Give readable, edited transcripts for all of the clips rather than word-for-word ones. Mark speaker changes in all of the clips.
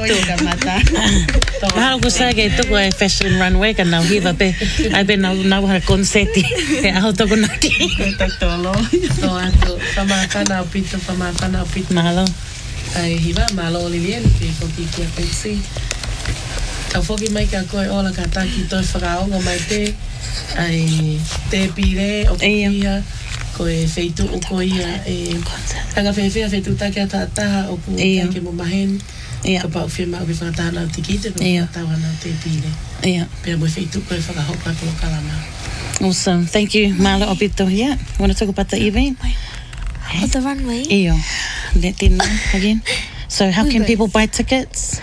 Speaker 1: Mahalo ko sa kay tuko ay fashion runway ka na hiva pe. Ay be na ha konseti. Pe auto ko na ti.
Speaker 2: Tolo. So ato pamata na pito.
Speaker 1: Mahalo.
Speaker 2: Ay hiva malo Lilian pe ko ki pexi. Tau foki mai ka koe ola ka taki toi whakao ngā mai te ai te pire o kia koe feitu o koe ia tanga whewhea feitu take a taha o ku take mo mahen ka pau whia mau ki whakataha nau te kite no whakatawa nau te pire pia mo feitu koe whakahopa polo kalama.
Speaker 1: Awesome. Thank you, Marla Obito. Yeah. Want to talk about the event?
Speaker 3: At the runway?
Speaker 1: Let them know again. So how can people buy tickets?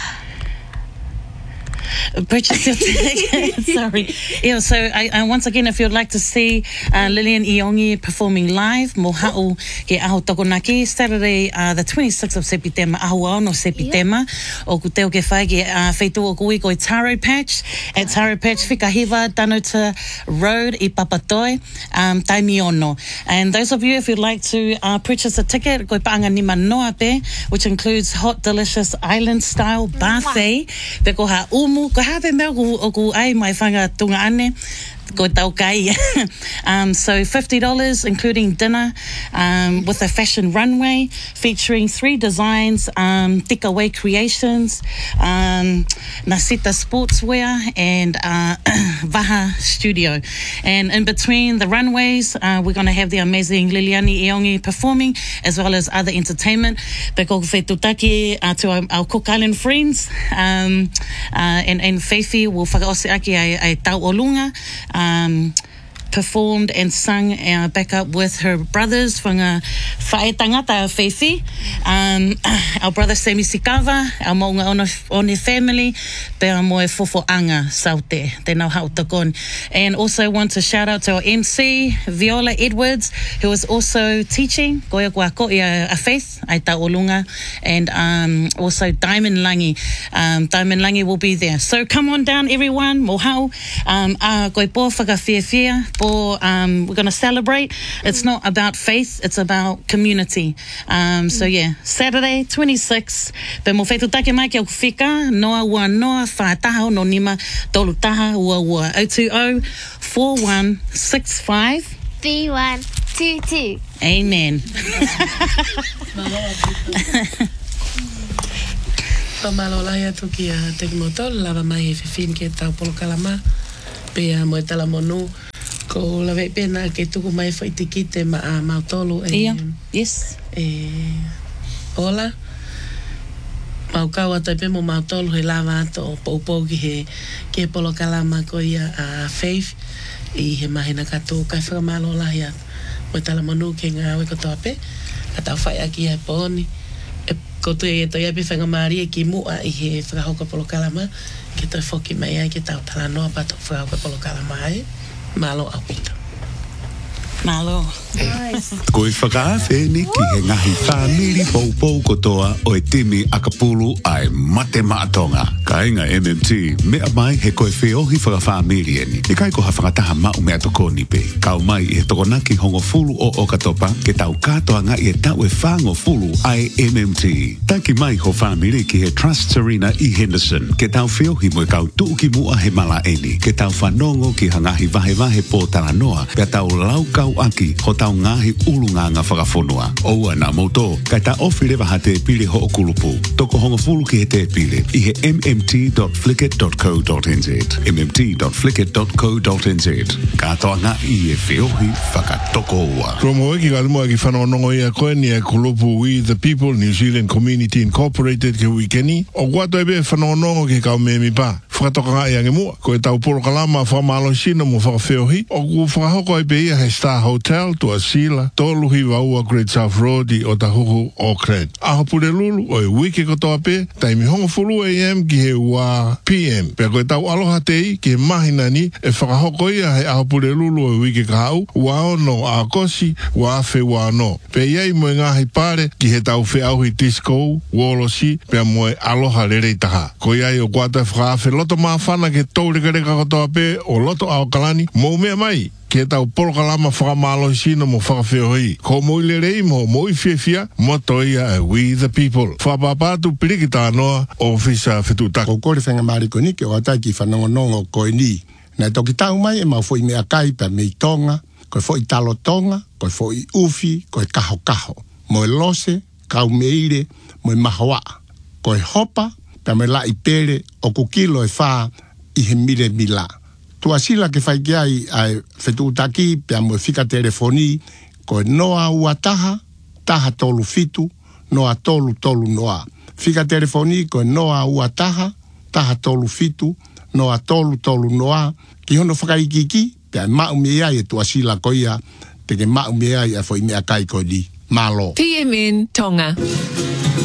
Speaker 1: Purchase your ticket. Sorry. So I once again, if you'd like to see Lilian Iongi performing live, mohau ke aho tokonaki, Saturday, the 26th of September, aho ao no September, o ku teo ke whai ke whaitu o kui koe Taro Patch, at Taro Patch, Whikahiva, Tanota Road, I Papatoi, Taimiono. And those of you, if you'd like to purchase a ticket, koe paanga ni manoa pe, which includes hot, delicious island-style buffet, pe ko ha umu, ko hape mea ku ai mai whanga tunga ane, ko tau kai. So $50, including dinner, with a fashion runway featuring 3 designs, Tikaway Creations, Nasita Sportswear, and Vaha Studio. And in between the runways, we're going to have the amazing Liliani Iongi performing, as well as other entertainment. Peko whetutaki to our Cook Island friends, and Feifei will whakaose aki ai Tau Olunga, performed and sung back up with her brothers from Whae Tangata Feifei, our brother Semi Sikava, our Maunga One family, Pea Moe Fofoanga Saute, te nau hau takon. And also want to shout out to our MC, Viola Edwards, who is also teaching, Goia Guako a Faith, ai Tau Olunga, and also Diamond Langi. Diamond Langi will be there. So come on down, everyone, mohau, koi po whakawhiawhia, we're going to celebrate. It's not about faith, it's about community. So yeah, Saturday 26, pe mo whaitu take mai ki au whika, noa ua noa whaataha no nima tolu taha ua 020-4165
Speaker 3: 3122.
Speaker 1: Amen.
Speaker 2: Pamalolai atu ki a Teki Motol, lava mai e whiwhin ke tau polo kalama, pe a moe tala monu, ko lawe pena ke tuku mai whaitikite ma a mautolu
Speaker 1: Yes.
Speaker 2: Ola, maukau atai pe mo mautolu he lava ato o poupou ki he ke polo kalama ko ia a Faith, I he mahina katu kai whakamalola atu. Moe tala monu ke ngā we kotoa pe, ka tau whai aki hai pōni. Ko tu e toi api whangamari e ki mua I he whakahoka polo kalama, ke toi whoki mai ai ke tau tala noa pato whakahoka polo kalama ai, malo au pito.
Speaker 1: Malo.
Speaker 3: Nice.
Speaker 4: Ko I whakaawheni ki he ngahi whamiri poupou kotoa o e timi akapulu ai mate maatonga. Ka inga MMT, mea mai he koe whiohi whakawhamiri eni. E kai ko ha whakataha mau mea toko nipe. Kau mai I he tokonaki hongo fulu o Okatopa, ke tau katoa nga I e tau e whango fulu ai MMT. Taki mai ho whamiri ki he Trust Serena I Henderson, ke tau whiohi mo kau tuuki mua he mala eni, ke tau whanongo ki hangahi vahe po talanoa, ke tau lau kau aki ho tau ngahi ulunga nga whakafonua. Oua na moto, kai ta ofire waha te pile ho o kulupu. Toko hongo fulu ki he te pile I he mmt.flickit.co.nz mmt.flickit.co.nz Katoa nga I e whiohi whakatoko ua.
Speaker 5: Promo eki kalimo eki whanonongo ia koe ni e kulupu We the People New Zealand Community Incorporated ke wikeni. O guato ebe whanonongo ke kau me mi pa. Whakatoka nga ia nge mua. Koe tau poro kalama whamalo sino mo whakawhiohi. O ku whakahoko ebe ia he Star Hotel to Asila, toluhi waua Great South Road I Otahuhu Auckland. Aho pure lulu o e wiki kotoa pe, taimi hongo fulu AM ki he ua PM. Pea koe tau aloha tei ki he mahina ni e whakahoko ia he aho pure lulu o e wiki kahau, wao no a kosi, wa afe wa no. Pea iei moe ngahi pare ki he tau whi auhi disco, wolosi, pea moe aloha rere taha. Ko iei o guata whakaafe loto loto mawhana ke tau reka katoa pe o loto au kalani mo mea mai ke tau polo kalama whakamalo sino mo whakawheo ko mo i rei mo i whiawhia mo toia We the People whapapatu pirikita noa o Fisa Whetutaka
Speaker 6: ko kore whenga mariko ni ke o atai ki whanongonongo koe ni na toki tau mai e mau fwoi mea kai pa mei tonga koe fwoi talo tonga koe fwoi ufi koe kaho mo e lose kau meire mo e mahawa koe hopa pa me la i pere o kukilo e wha i he mire mila tua sila ke whai ke ai Whetutaki pia mo e whika telefoni koe noa ua taha tolu fitu noa tolu noa whika telefoni koe noa ua taha tolu fitu noa tolu noa ki hono whakaikiki pia mau mea ai e tua sila koia te ke mau mea ai e fwoi mea kai koe ni malo
Speaker 7: PMN Tonga